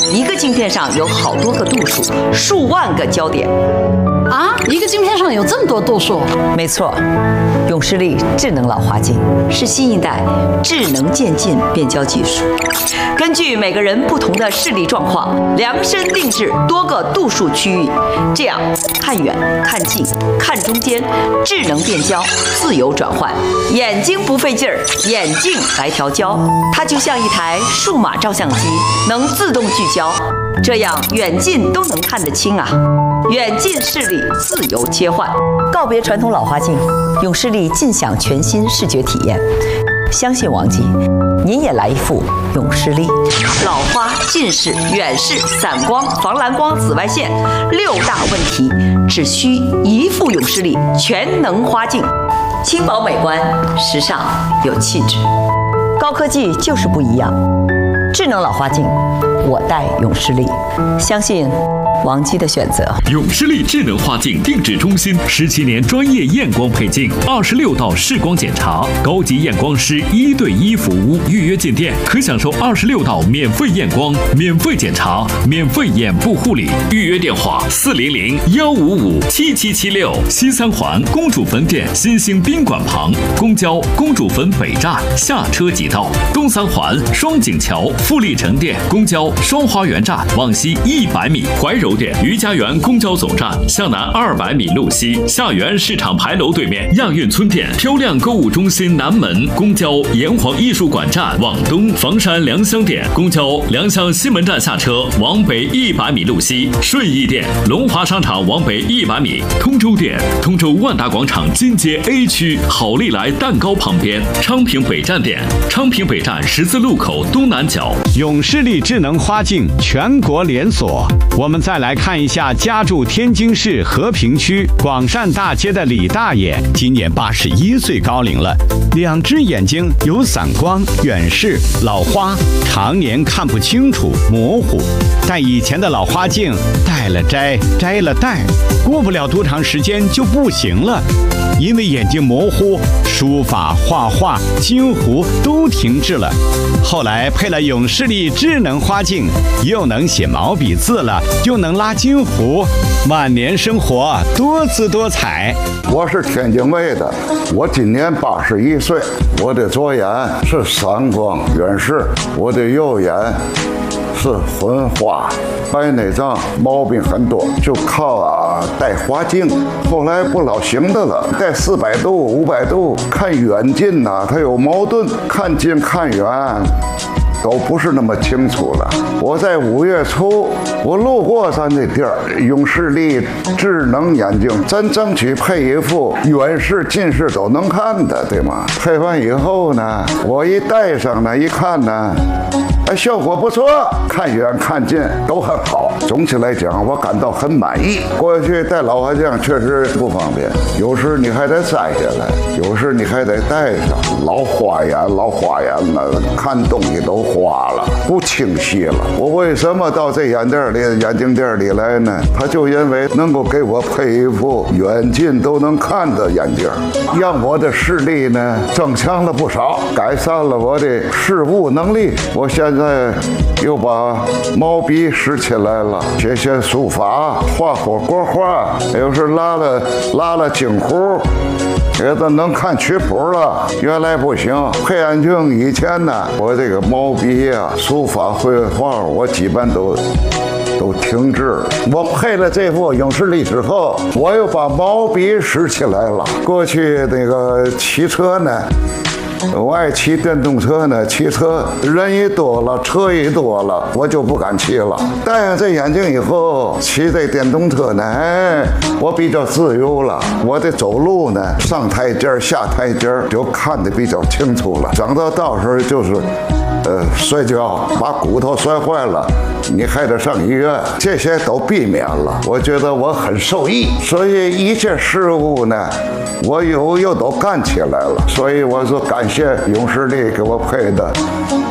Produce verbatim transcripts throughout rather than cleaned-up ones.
一个镜片上有好多个度数，数万个焦点。 啊，一个镜片上有这么多度数？ 没错，永视力智能老花镜是新一代智能渐进变焦技术，根据每个人不同的视力状况，量身定制多个度数区域，这样看远、看近、看中间，智能变焦，自由转换，眼睛不费劲儿，眼镜来调焦，它就像一台数码照相机，能自动聚焦，这样远近都能看得清啊。远近视力自由切换，告别传统老花镜，永视力尽享全新视觉体验。相信王姬，您也来一副永视力。老花、近视、远视、散光、防蓝光、紫外线六大问题，只需一副永视力全能花镜，轻薄美观，时尚有气质。高科技就是不一样，智能老花镜，我戴永视力，相信王姬的选择。 永视力智能花镜定制中心，十七年专业验光配镜，二十六道视光检查，高级验光师一对一服务。预约进店可享受二十六道免费验光、免费检查、免费眼部护理。预约电话：四零零幺五五七七七六。西三环公主坟店新兴宾馆旁，公交公主坟北站下车即到。东三环双井桥富力城店公交双花园站往西一百米，怀柔店余家园公交总站向南二百米路西，下园市场牌楼对面亚运村店漂亮购物中心南门公交炎黄艺术馆站往东，房山良乡店公交良乡西门站下车往北一百米路西，顺义店龙华商场往北一百米，通州店通州万达广场金街 A 区好利来蛋糕旁边，昌平北站店昌平北站十字路口东南角。 永视力智能花镜全国连锁。我们再来看一下家住天津市和平区广善大街的李大爷，今年八十一岁高龄了，两只眼睛有散光、远视、老花，常年看不清楚、模糊。但以前的老花镜戴了摘，摘了戴，过不了多长时间就不行了，因为眼睛模糊，书法、画画、金糊都停滞了。后来配了永视力智能花镜，又能写毛笔字了，又能拉金糊，晚年生活多姿多彩。 我是天津卫的，我今年八十一岁，我的左眼是散光远视，我的右眼是混花白内障，毛病很多，就靠啊戴花镜。后来不老行的了，戴四百度、五百度，看远近呐、啊，它有矛盾，看近看远都不是那么清楚了。我在五月初，我路过咱这地儿，永视力智能眼镜，咱争取配一副远视、近视都能看的，对吗？配完以后呢，我一戴上呢，一看呢，哎，效果不错，看远看近都很好。总体来讲，我感到很满意。过去戴老花镜确实不方便，有时你还得摘下来，有时你还得戴上，老花眼，老花眼了，看东西都花了，不清晰了。我为什么到这眼店里、眼镜店里来呢？他就因为能够给我配一副远近都能看的眼镜，让我的视力呢增强了不少，改善了我的视物能力。我现在又把毛笔拾起来了，写写书法，画会国画，有时拉了拉了金糊，也都能看曲谱了。原来不行，配眼镜以前呢，我这个毛笔啊、书法、绘画，我基本都都停滞了。我配了这副永视力之后，我又把毛笔拾起来了。过去那个骑车呢，我爱骑电动车呢，骑车人一多了，车一多了，我就不敢骑了。戴上这眼镜以后，骑这电动车呢，哎，我比较自由了。我的走路呢，上台阶下台阶就看得比较清楚了。整到到时候就是，呃，摔跤把骨头摔坏了，你还得上医院，这些都避免了。我觉得我很受益，所以一切事物呢，我又又都干起来了。所以我说感谢永视力给我配的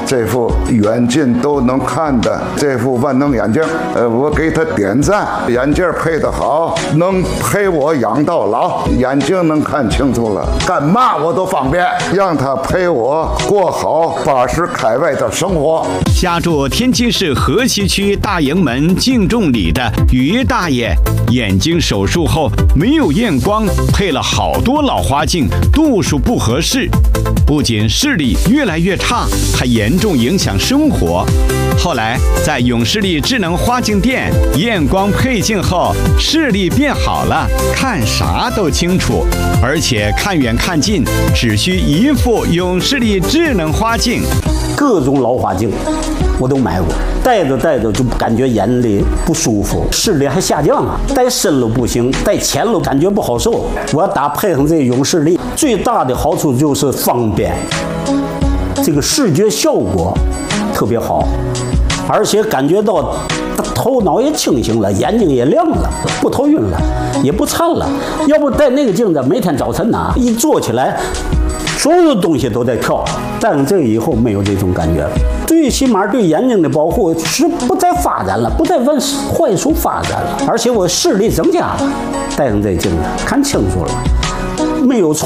这副远近都能看的这副万能眼镜，呃，我给他点赞。眼镜配得好，能陪我养到老，眼睛能看清楚了，干嘛我都方便，让他陪我过好八十开外的生活。 家住天津市河西区大营门敬重里的于大爷，眼睛手术后没有验光，配了好多老花镜，度数不合适，不仅视力越来越差，还严重影响生活。后来在永视力智能花镜店验光配镜后，视力变好了，看啥都清楚，而且看远看近只需一副永视力智能花镜。 各种老花镜我都买过，戴着戴着就感觉眼里不舒服，视力还下降了，戴深了不行，戴浅了感觉不好受。我要搭配上这永视力，最大的好处就是方便，这个视觉效果特别好，而且感觉到头脑也清醒了，眼睛也亮了，不头晕了，也不馋了。要不戴那个镜子，每天早晨呐，一坐起来，所有的东西都在跳。戴上这个以后，没有这种感觉了。最起码对眼睛的保护是不再发展了，不再往坏处发展了，而且我视力增加了。戴上这镜子，看清楚了，没有错。